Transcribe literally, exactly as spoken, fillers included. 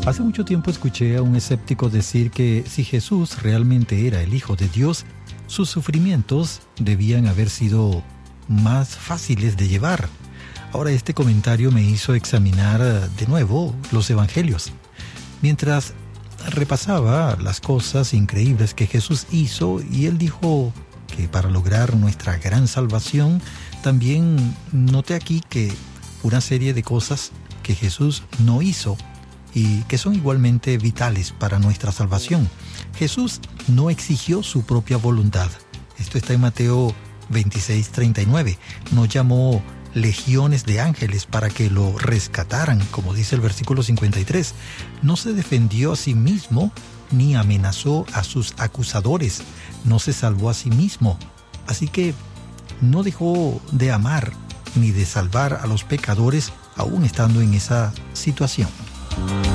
Hace mucho tiempo escuché a un escéptico decir que si Jesús realmente era el Hijo de Dios, sus sufrimientos debían haber sido más fáciles de llevar. Ahora este comentario me hizo examinar de nuevo los evangelios. Mientras repasaba las cosas increíbles que Jesús hizo, y él dijo que para lograr nuestra gran salvación, también noté aquí que una serie de cosas que Jesús no hizo y que son igualmente vitales para nuestra salvación. Jesús no exigió su propia voluntad. Esto está en Mateo veintiséis, treinta y nueve. No llamó legiones de ángeles para que lo rescataran, como dice el versículo cincuenta y tres. No se defendió a sí mismo ni amenazó a sus acusadores. No se salvó a sí mismo. Así que no dejó de amar ni de salvar a los pecadores aún estando en esa situación.